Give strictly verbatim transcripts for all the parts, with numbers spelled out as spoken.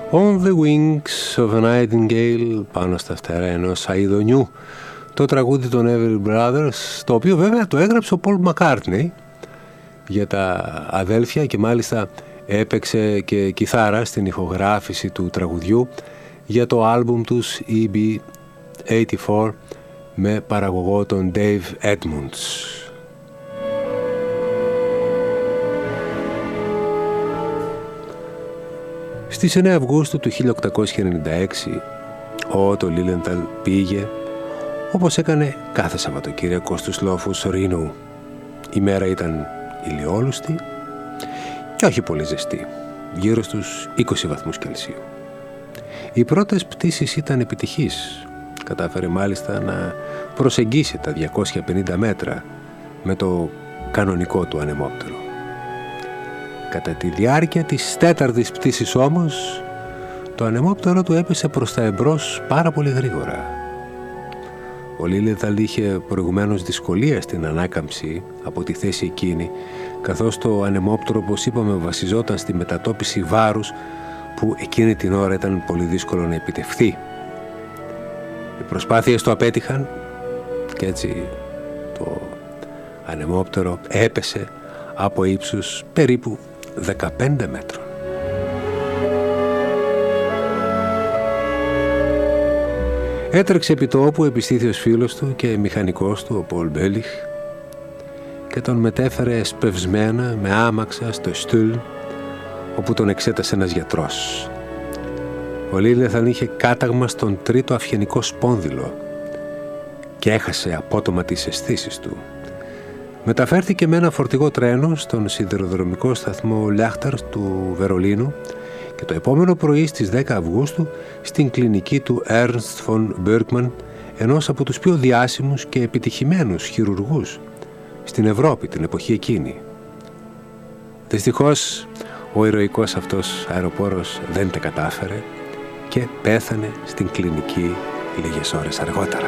On the Wings of a Nightingale, πάνω στα φτερά ενός αηδονιού, το τραγούδι των Everly Brothers, το οποίο βέβαια το έγραψε ο Paul McCartney για τα αδέλφια και μάλιστα έπαιξε και κιθάρα στην ηχογράφηση του τραγουδιού για το άλμπουμ τους ι μπι ογδόντα τέσσερα με παραγωγό τον Dave Edmunds. Στις εννέα Αυγούστου του χίλια οκτακόσια ενενήντα έξι ο Ότο Λίλενθαλ πήγε, όπως έκανε κάθε Σαββατοκύριακο, στους λόφους Ρήνου. Η μέρα ήταν ηλιόλουστη και όχι πολύ ζεστή, γύρω στους είκοσι βαθμούς Κελσίου. Οι πρώτες πτήσεις ήταν επιτυχείς. Κατάφερε μάλιστα να προσεγγίσει τα διακόσια πενήντα μέτρα με το κανονικό του ανεμόπτερο. Κατά τη διάρκεια της τέταρτης πτήσης όμως, το ανεμόπτερο του έπεσε προς τα εμπρός πάρα πολύ γρήγορα. Ο Λίλενθαλ είχε προηγουμένως δυσκολία στην ανάκαμψη από τη θέση εκείνη, καθώς το ανεμόπτερο, όπως είπαμε, βασιζόταν στη μετατόπιση βάρους που εκείνη την ώρα ήταν πολύ δύσκολο να επιτευχθεί. Οι προσπάθειες του απέτυχαν και έτσι το ανεμόπτερο έπεσε από ύψους περίπου δεκαπέντε μέτρων. Έτρεξε επί τόπου επιστήθιος φίλος του και μηχανικός του, ο Πολ Μπέλιχ, και τον μετέφερε σπευσμένα με άμαξα στο Στουλ, όπου τον εξέτασε ένας γιατρός. Ο Λίλενθαλ είχε κάταγμα στον τρίτο αυγενικό σπόνδυλο και έχασε απότομα τις αισθήσεις του. Μεταφέρθηκε με ένα φορτηγό τρένο στον σιδηροδρομικό σταθμό Λέχτερ του Βερολίνου και το επόμενο πρωί στις δέκα Αυγούστου στην κλινική του Ernst von Bergmann, ενός από τους πιο διάσημους και επιτυχημένους χειρουργούς στην Ευρώπη την εποχή εκείνη. Δυστυχώς ο ηρωικός αυτός αεροπόρος δεν τα κατάφερε και πέθανε στην κλινική λίγες ώρες αργότερα.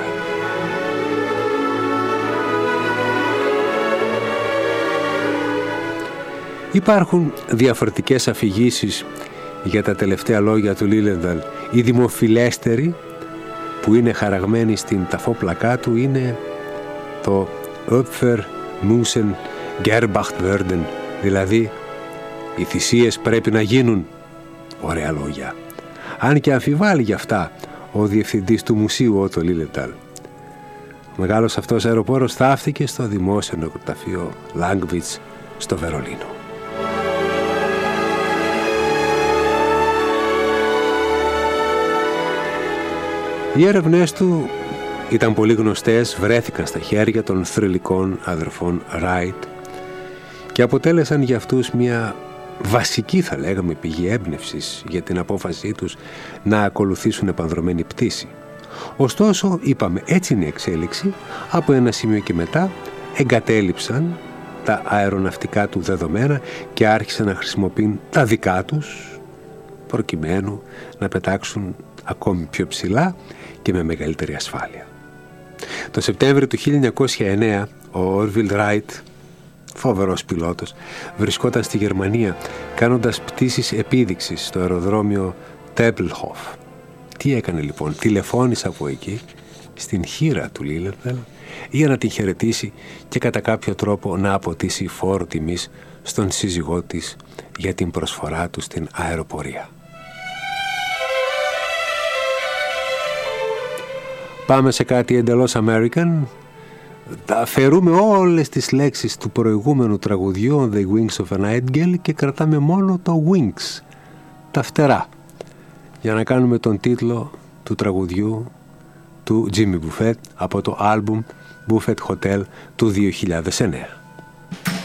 Υπάρχουν διαφορετικές αφηγήσεις για τα τελευταία λόγια του Λίλενθαλ. Η δημοφιλέστερη, που είναι χαραγμένη στην ταφόπλακά του, είναι το Opfer müssen gebracht werden, δηλαδή οι θυσίες πρέπει να γίνουν. Ωραία λόγια. Αν και αμφιβάλλει γι' αυτά ο διευθυντής του μουσείου Ότο Λίλενθαλ. Ο μεγάλος αυτός αεροπόρος θαύτηκε στο δημόσιο νεκροταφείο Λάγκβιτς στο Βερολίνο. Οι έρευνές του ήταν πολύ γνωστές, βρέθηκαν στα χέρια των θρυλικών αδερφών Ράιτ και αποτέλεσαν για αυτούς μια βασική, θα λέγαμε, πηγή έμπνευσης για την απόφασή τους να ακολουθήσουν επανδρωμένη πτήση. Ωστόσο, είπαμε, έτσι είναι η εξέλιξη, από ένα σημείο και μετά εγκατέλειψαν τα αεροναυτικά του δεδομένα και άρχισαν να χρησιμοποιούν τα δικά τους προκειμένου να πετάξουν ακόμη πιο ψηλά και με μεγαλύτερη ασφάλεια. Το Σεπτέμβριο του χίλια εννιακόσια εννέα ο Orville Wright, φοβερός πιλότος, βρισκόταν στη Γερμανία κάνοντας πτήσεις επίδειξης στο αεροδρόμιο Tempelhof. Τι έκανε λοιπόν? Τηλεφώνησε από εκεί στην χήρα του Λίλενθαλ για να την χαιρετήσει και κατά κάποιο τρόπο να αποτίσει φόρο τιμής στον σύζυγό της για την προσφορά του στην αεροπορία. Πάμε σε κάτι εντελώς American. Αφαιρούμε όλες τις λέξεις του προηγούμενου τραγουδιού On the Wings of a Nightingale και κρατάμε μόνο το Wings, τα φτερά, για να κάνουμε τον τίτλο του τραγουδιού του Jimmy Buffett από το άλμπουμ Buffett Hotel του δύο χιλιάδες εννέα.